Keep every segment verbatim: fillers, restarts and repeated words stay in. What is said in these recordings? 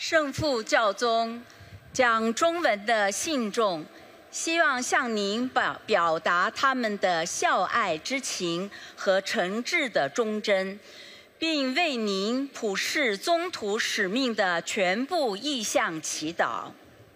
圣父教宗讲中文的信众，希望向您表表达他们的孝爱之情和诚挚的忠贞，并为您普世宗徒使命的全部意向祈祷。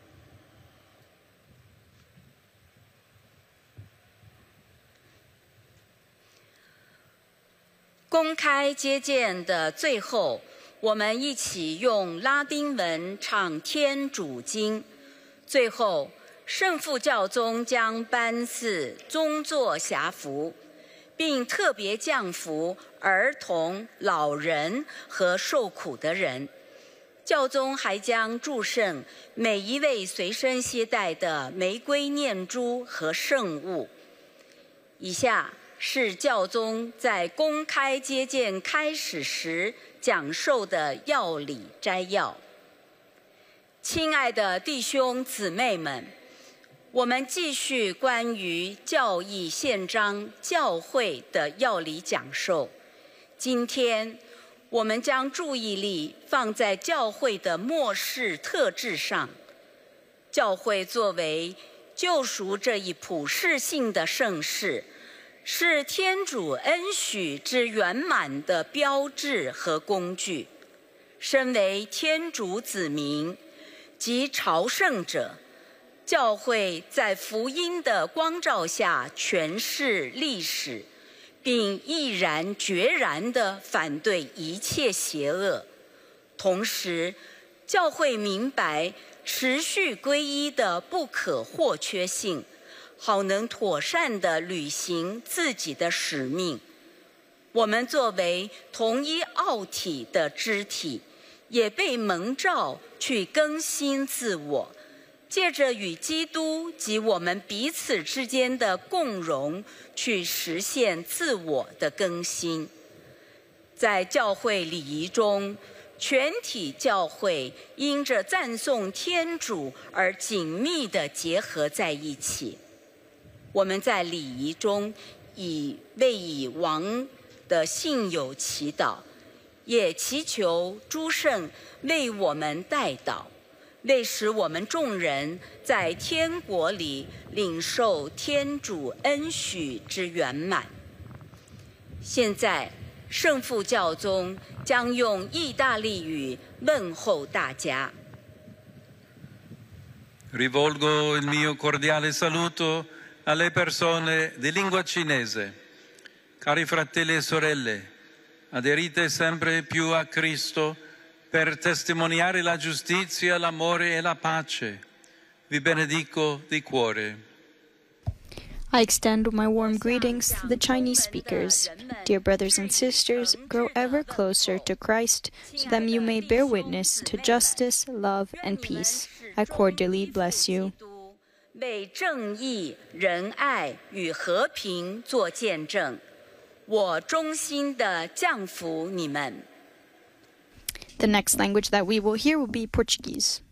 公开接见的最后，我们一起用拉丁文唱天主经。最后，圣父教宗将颁赐宗座辖服，并特别降福儿童、老人和受苦的人。教宗还将祝圣每一位随身携带的玫瑰念珠和圣物。以下是教宗在公开接见开始时讲授的要理摘要。亲爱的弟兄姊妹们，我们继续关于教义宪章教会的要理讲授。今天，我们将注意力放在教会的末世特质上。教会作为救赎这一普世性的盛事，是天主恩许之圆满的标志和工具。身为天主子民及朝圣者，教会在福音的光照下诠释历史，并毅然决然地反对一切邪恶。同时，教会明白持续皈依的不可或缺性，好能妥善地履行自己的使命。我们作为同一奥体的肢体，也被蒙召去更新自我，借着与基督及我们彼此之间的共融，去实现自我的更新。在教会礼仪中，全体教会因着赞颂天主而紧密地结合在一起。我们在礼仪中以为以王的信友祈祷，也祈求诸圣为我们代祷，为使我们众人在天国里领受天主恩许之圆满。现在，圣父教宗将用意大利语问候大家。 Rivolgo il mio cordiale saluto alle persone di lingua cinese. Cari fratelli e sorelle, aderite sempre più a Cristo per testimoniare la giustizia, l'amore e la pace. Vi benedico di cuore. I extend my warm greetings to the Chinese speakers. Dear brothers and sisters, grow ever closer to Christ so that you may bear witness to justice, love, and peace. I cordially bless you. 为正义、仁爱与和平做见证，我衷心地降服你们。 The next language that we will hear will be Portuguese.